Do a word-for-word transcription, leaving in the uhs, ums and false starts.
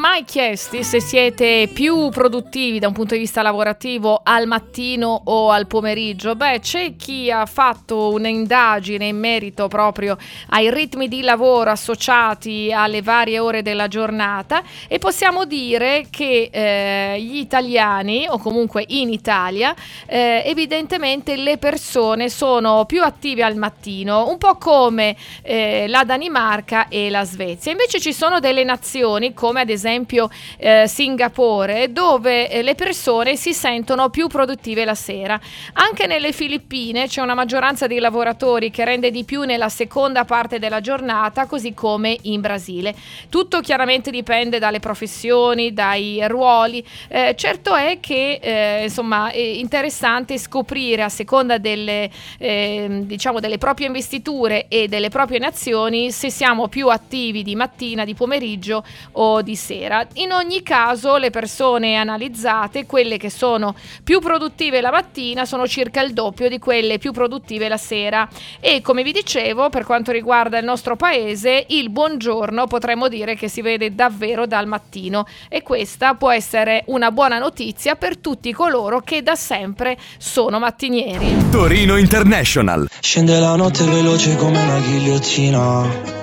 mai chiesti se siete più produttivi da un punto di vista lavorativo al mattino o al pomeriggio? Beh, c'è chi ha fatto un'indagine in merito proprio ai ritmi di lavoro associati alle varie ore della giornata e possiamo dire che eh, gli italiani, o comunque in Italia, eh, evidentemente le persone sono più attive al mattino, un po' come eh, la Danimarca e la Svezia. Invece ci sono delle nazioni come ad esempio eh, Singapore, dove eh, le persone si sentono più produttive la sera. Anche nelle Filippine c'è una maggioranza di lavoratori che rende di più nella seconda parte della giornata, così come in Brasile. Tutto chiaramente dipende dalle professioni, dai ruoli. Eh, certo è che eh, insomma è interessante scoprire a seconda delle eh, diciamo delle proprie investiture e delle proprie nazioni se siamo più attivi di mattina, di pomeriggio o di sera. In ogni caso le persone analizzate, quelle che sono più produttive la mattina, sono circa il doppio di quelle più produttive la sera e, come vi dicevo, per quanto riguarda il nostro paese, il buongiorno potremmo dire che si vede davvero dal mattino e questa può essere una buona notizia per tutti coloro che da sempre sono mattinieri. Torino International. Scende la notte veloce come una ghigliottina,